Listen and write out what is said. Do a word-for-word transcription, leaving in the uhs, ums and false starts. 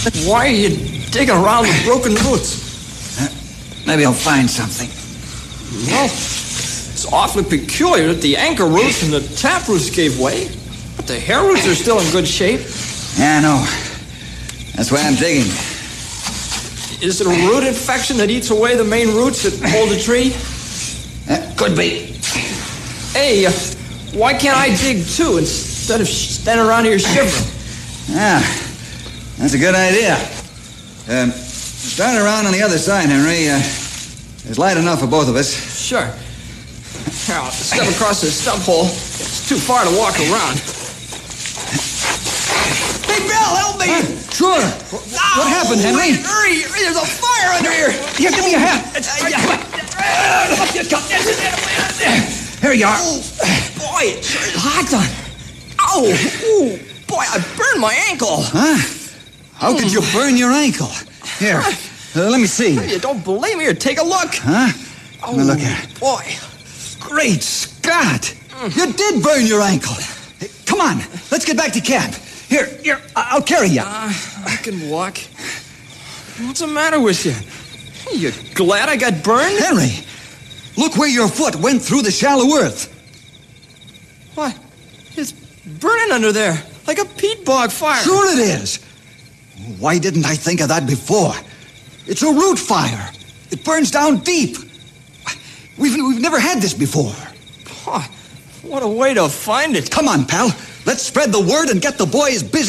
Why are you digging around the broken roots? Uh, maybe I'll find something. Well, it's awfully peculiar that the anchor roots and the tap roots gave way, but the hair roots are still in good shape. Yeah, I know. That's why I'm digging. Is it a root infection that eats away the main roots that hold the tree? Uh, could be. Hey, uh, why can't I dig too instead of standing around here shivering? Yeah, that's a good idea. Um, start around on the other side, Henry. Uh, there's light enough for both of us. Sure. Here, I'll step across this stump hole. It's too far to walk around. Hey, Bill, help me! Uh, sure. Oh, what happened, Henry? Wait, hurry! There's a fire under here! Here, give me your hat. Here you are. Oh, boy, it sure is hot. Ow! Ooh, boy, I burned my ankle. Huh? How could you burn your ankle? Here, uh, let me see. You don't believe me? Here, take a look. Huh? Oh, Let me look here. Boy. Great Scott! You did burn your ankle. Hey, come on, let's get back to camp. Here, here, I- I'll carry you. Uh, I can walk. What's the matter with you? You glad I got burned? Henry, look where your foot went through the shallow earth. What? It's burning under there, like a peat bog fire. Sure it is. Why didn't I think of that before? It's a root fire. It burns down deep. We've, we've never had this before. Oh, what a way to find it. Come on, pal. Let's spread the word and get the boys busy.